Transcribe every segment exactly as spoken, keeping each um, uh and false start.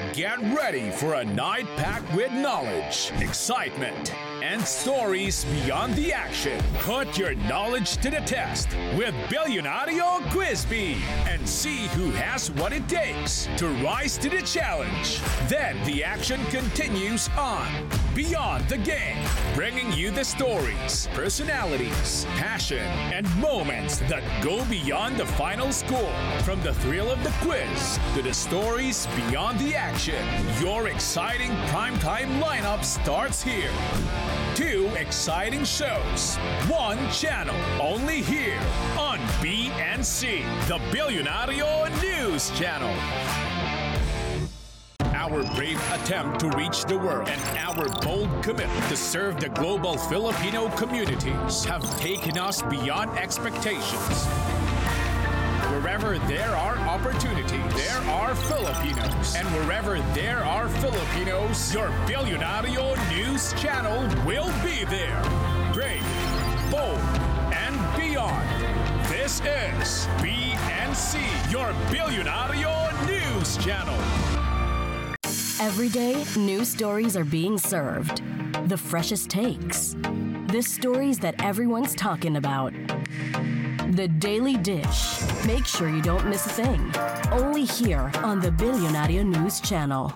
Get ready for a night packed with knowledge, excitement, and stories beyond the action. Put your knowledge to the test with Billionario Quiz Bee and see who has what it takes to rise to the challenge. Then the action continues on Beyond the Game, bringing you the stories, personalities, passion, and moments that go beyond the final score. From the thrill of the quiz to the stories beyond the action, your exciting primetime lineup starts here. Two exciting shows, one channel, only here on B N C, the Billionario News Channel. Our brave attempt to reach the world and our bold commitment to serve the global Filipino communities have taken us beyond expectations. Wherever there are opportunities, there are Filipinos. And wherever there are Filipinos, your Billionario News Channel will be there. Brave, bold, and beyond. This is B N C, your Billionario News Channel. Every day, new stories are being served. The freshest takes. The stories that everyone's talking about. The Daily Dish. Make sure you don't miss a thing. Only here on the Billionario News Channel.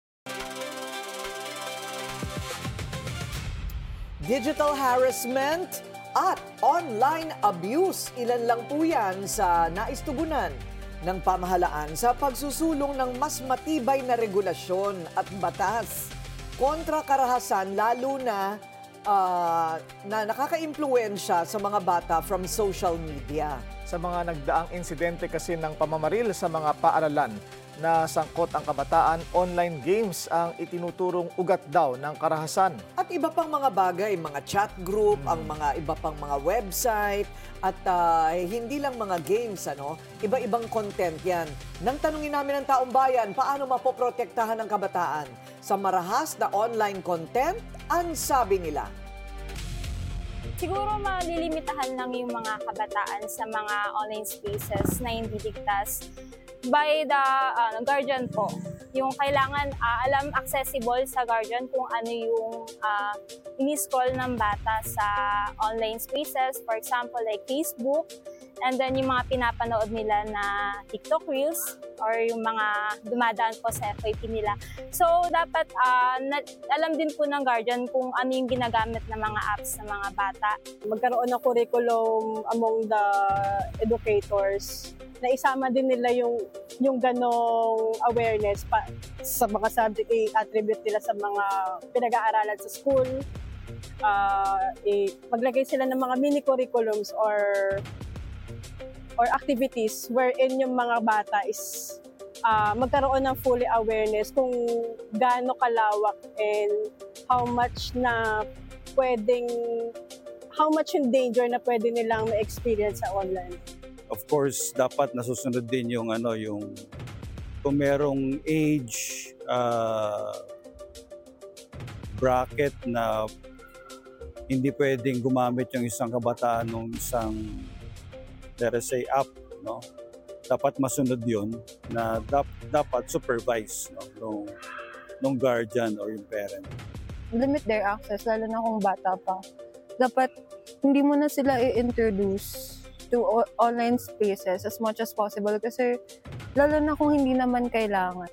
Digital harassment at online abuse. Ilan lang po yan sa naistugunan ng pamahalaan sa pagsusulong ng mas matibay na regulasyon at batas kontra karahasan, lalo na uh, na nakaka-impluwensya sa mga bata from social media. Sa mga nagdaang insidente kasi ng pamamaril sa mga paaralan na sangkot ang kabataan, online games ang itinuturong ugat daw ng karahasan. At iba pang mga bagay, mga chat group, hmm. ang mga iba pang mga website, at uh, hindi lang mga games, ano, iba-ibang content yan. Nang tanungin namin ng taong bayan, paano mapoprotektahan ng kabataan sa marahas na online content, ang sabi nila. Siguro malilimitahan lang yung mga kabataan sa mga online spaces na hindi ligtas by the uh, guardian po. Yung kailangan uh, alam accessible sa guardian kung ano yung uh, ini-scroll ng bata sa online spaces, for example like Facebook, and then yung mga pinapanood nila na TikTok Reels or yung mga dumadaan po sa F Y P nila. So dapat uh, na, alam din po ng guardian kung ano yung ginagamit ng mga apps ng mga bata. Magkaroon ng curriculum among the educators na isama din nila yung yung ganong awareness pa sa mga subject, i-attribute nila sa mga pinag-aaralan sa school. Uh, i- maglagay sila ng mga mini curriculums or or activities wherein yung mga bata is uh, magkaroon ng fully awareness kung gaano kalawak and how much na pwedeng, how much yung danger na pwede nilang ma-experience sa online. Of course, dapat nasusunod din yung ano, yung kung merong age uh, bracket na hindi pwedeng gumamit yung isang kabataan ng isang, let us say, app, no? Dapat masunod yun na dap, dapat supervise, no? nung, nung guardian or yung parent. Limit their access, lalo na kung bata pa. Dapat hindi mo na sila i-introduce to online spaces as much as possible kasi lalo na kung hindi naman kailangan.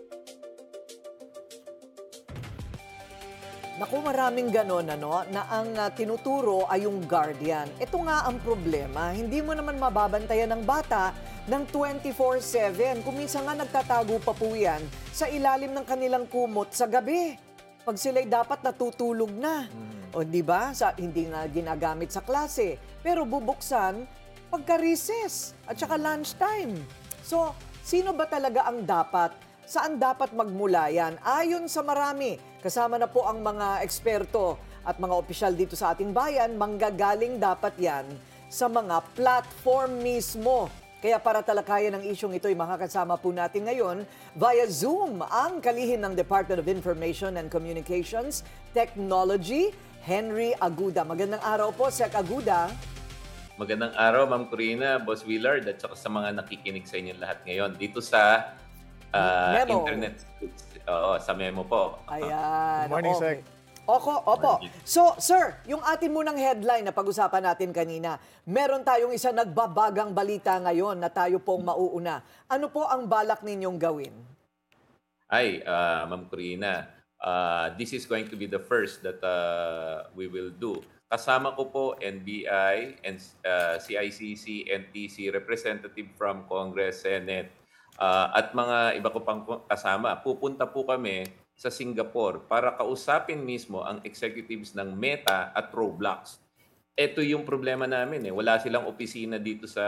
Naku, maraming ganon, ano, na ang uh, tinuturo ay yung guardian. Ito nga ang problema, hindi mo naman mababantayan ng bata ng twenty-four seven. Kung minsan nga nagtatago pa po yan sa ilalim ng kanilang kumot sa gabi. Pag sila'y dapat natutulog na. Mm. O di ba? Sa, hindi nga ginagamit sa klase. Pero bubuksan pagka-recess at saka lunchtime. So, sino ba talaga ang dapat? Saan dapat magmula yan? Ayon sa marami, kasama na po ang mga eksperto at mga opisyal dito sa ating bayan, manggagaling dapat yan sa mga platform mismo. Kaya para talakayan ang isyong ito, makakasama po natin ngayon via Zoom ang kalihim ng Department of Information and Communications Technology, Henry Aguda. Magandang araw po, Sec Aguda. Magandang araw, Ma'am Corina, Boss Willard, at saka sa mga nakikinig sa inyo lahat ngayon dito sa ah, Memo. internet speeds. Oo, sa memo po. Ayan. Good morning, okay. Sec. Opo, opo. Morning. So, sir, yung atin munang headline na pag-usapan natin kanina, meron tayong isa nagbabagang balita ngayon na tayo pong mauuna. Ano po ang balak ninyong gawin? Ay, uh, Ma'am Corina, uh, this is going to be the first that uh, we will do. Kasama ko po N B I, and uh, C I C C, N T C, representative from Congress, Senate, uh, at mga iba ko pang kasama. Pupunta po kami sa Singapore para kausapin mismo ang executives ng Meta at Roblox. Ito yung problema namin eh. Wala silang opisina dito sa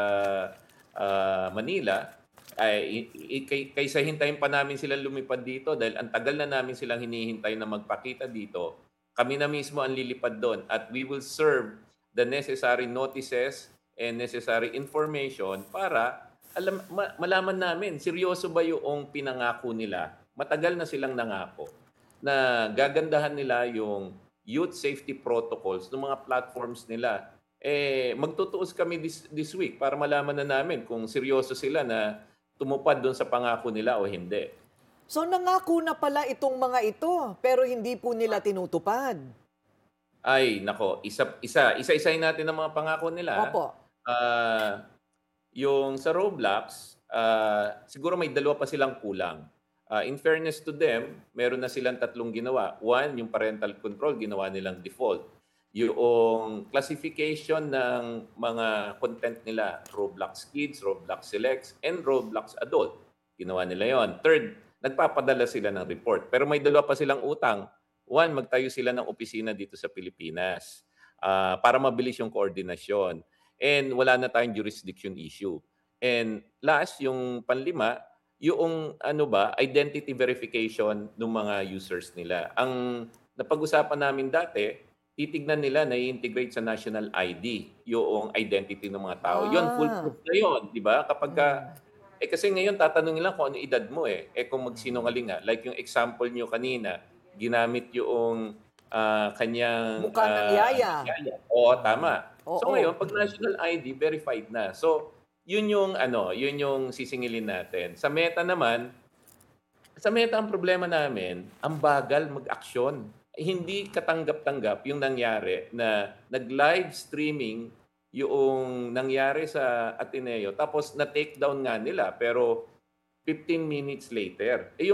uh, Manila. Ay, i- i- kaysa hintayin pa namin silang lumipad dito dahil ang tagal na namin silang hinihintay na magpakita dito, kami na mismo ang lilipad doon at we will serve the necessary notices and necessary information para alam, ma- malaman namin seryoso ba yung pinangako nila. Matagal na silang nangako na gagandahan nila yung youth safety protocols ng mga platforms nila. Eh, magtutuos kami this, this week para malaman na namin kung seryoso sila na tumupad doon sa pangako nila o hindi. So, nangako na pala itong mga ito, pero hindi po nila tinutupad. Ay, nako, isa isa isa-isahin natin ang mga pangako nila. Opo. Ah, yung sa Roblox, ah, siguro may dalawa pa silang kulang. Uh, in fairness to them, meron na silang tatlong ginawa. One, yung parental control, ginawa nilang default. Yung classification ng mga content nila, Roblox Kids, Roblox Selects, and Roblox Adult. Ginawa nila yon. Third, nagpapadala sila ng report. Pero may dalawa pa silang utang. One, magtayo sila ng opisina dito sa Pilipinas uh, para mabilis yung koordinasyon. And wala na tayong jurisdiction issue. And last, yung panlima, yung ano ba, identity verification ng mga users nila. Ang napag-usapan namin dati, titignan nila na i-integrate sa national I D yung identity ng mga tao. Ah. Yun, foolproof na yun, di ba? Kapag ka, eh kasi ngayon tatanungin lang kung ano edad mo eh. Eh kung magsinungaling nga. Like yung example nyo kanina, ginamit yung uh, kanyang... Mukha ng uh, yaya. yaya. Oo, tama. Oo. So ngayon, pag national I D, verified na. So, yun yung ano, yun yung sisingilin natin. Sa Meta naman, sa Meta ang problema namin, ang bagal mag-aksyon. Hindi katanggap-tanggap yung nangyari na nag-live streaming yung nangyari sa Ateneo tapos na-take down nga nila pero fifteen minutes later. Eh, yung